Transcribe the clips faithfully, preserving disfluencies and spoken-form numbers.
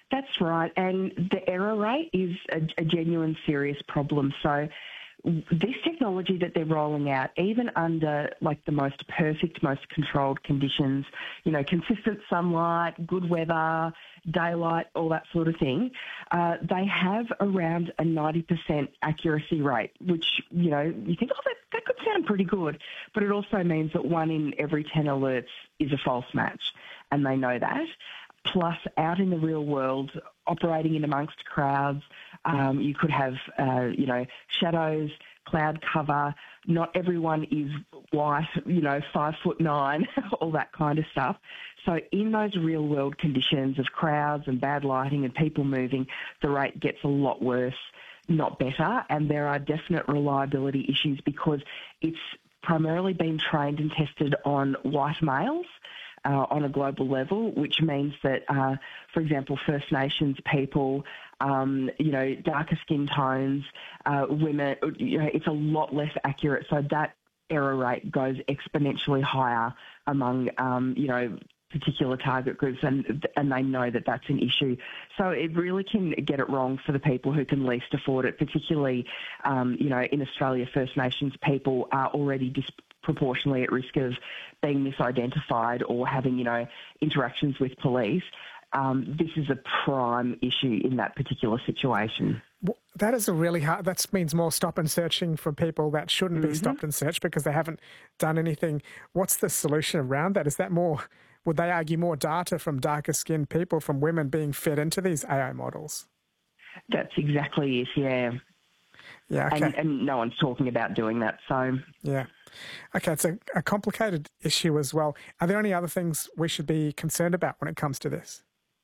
That's right, and the error rate is a, a genuine serious problem. So this technology that they're rolling out, even under like the most perfect, most controlled conditions, you know, consistent sunlight, good weather, daylight, all that sort of thing, uh, they have around a ninety percent accuracy rate, which, you know, you think, oh, that, that could sound pretty good. But it also means that one in every ten alerts is a false match, and they know that. Plus, out in the real world, operating in amongst crowds, um, you could have, uh, you know, shadows, cloud cover. Not everyone is white, you know, five foot nine, all that kind of stuff. So in those real world conditions of crowds and bad lighting and people moving, the rate gets a lot worse, not better. And there are definite reliability issues because it's primarily been trained and tested on white males. Uh, on a global level, which means that, uh, for example, First Nations people, um, you know, darker skin tones, uh, women, you know, it's a lot less accurate. So that error rate goes exponentially higher among, um, you know, particular target groups, and and they know that that's an issue. So it really can get it wrong for the people who can least afford it, particularly, um, you know, in Australia, First Nations people are already disproportionately at risk of being misidentified or having, you know, interactions with police. Um, this is a prime issue in that particular situation. Well, that is a really hard, that means more stop and searching for people that shouldn't Mm-hmm. be stopped and searched because they haven't done anything. What's the solution around that? Is that more, would they argue more data from darker skinned people, from women being fed into these A I models? That's exactly it, yeah. Yeah, okay. And, and no one's talking about doing that, so... Yeah. Okay, it's a, a complicated issue as well. Are there any other things we should be concerned about when it comes to this?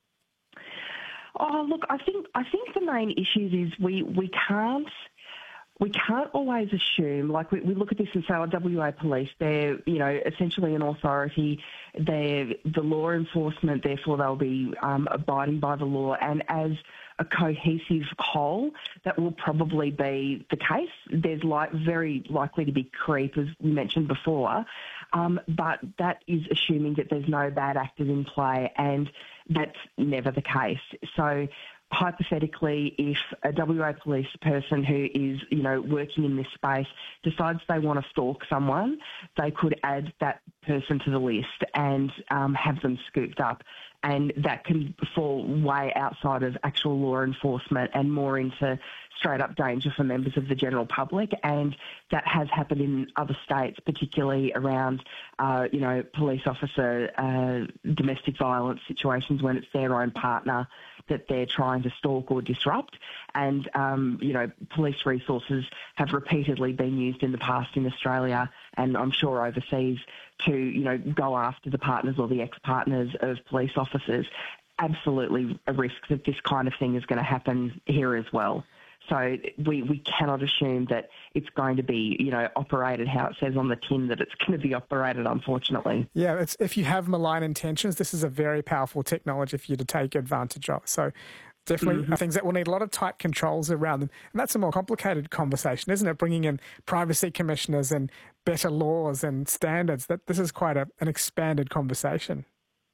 Oh, look, I think I think the main issues is we, we can't we can't always assume, like we, we look at this and say, oh, W A Police, they're, you know, essentially an authority, they're the law enforcement, therefore they'll be um, abiding by the law, and as a cohesive whole, that will probably be the case. There's like very likely to be creep, as we mentioned before, um, but that is assuming that there's no bad actors in play, and that's never the case. So hypothetically, if a W A police person who is, you know, working in this space decides they want to stalk someone, they could add that person to the list and um, have them scooped up. And that can fall way outside of actual law enforcement and more into straight up danger for members of the general public. And that has happened in other states, particularly around, uh, you know, police officer uh, domestic violence situations when it's their own partner that they're trying to stalk or disrupt. And, um, you know, police resources have repeatedly been used in the past in Australia and I'm sure overseas to, you know, go after the partners or the ex-partners of police officers. Absolutely a risk that this kind of thing is going to happen here as well. So we, we cannot assume that it's going to be, you know, operated how it says on the tin that it's going to be operated, unfortunately. Yeah, it's, if you have malign intentions, this is a very powerful technology for you to take advantage of. So definitely mm-hmm. things that will need a lot of tight controls around them. And that's a more complicated conversation, isn't it? Bringing in privacy commissioners and better laws and standards. That this is quite a, an expanded conversation.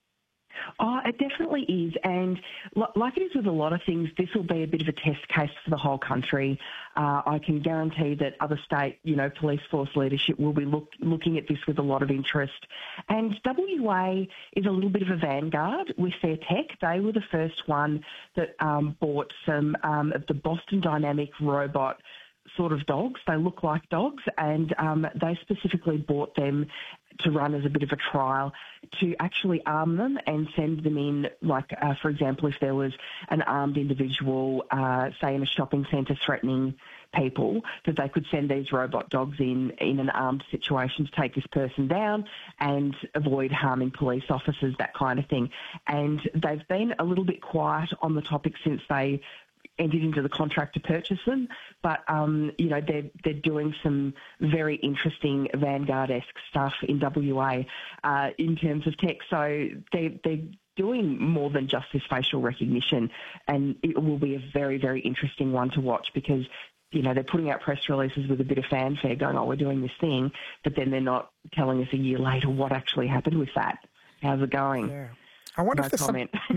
Oh, it definitely is. And like it is with a lot of things, this will be a bit of a test case for the whole country. Uh, I can guarantee that other state, you know, police force leadership will be look, looking at this with a lot of interest. And W A is a little bit of a vanguard with their tech. They were the first one that um, bought some um, of the Boston Dynamic robot sort of dogs. They look like dogs, and um, they specifically bought them to run as a bit of a trial to actually arm them and send them in, like, uh, for example, if there was an armed individual, uh, say in a shopping centre threatening people, that they could send these robot dogs in in an armed situation to take this person down and avoid harming police officers, that kind of thing. And they've been a little bit quiet on the topic since they entered into the contract to purchase them, but um, you know they're they're doing some very interesting Vanguard-esque stuff in W A uh, in terms of tech. So they they're doing more than just this facial recognition, and it will be a very very interesting one to watch because you know they're putting out press releases with a bit of fanfare, going, "Oh, we're doing this thing," but then they're not telling us a year later what actually happened with that. How's it going? Yeah, I wonder no if there's comment. some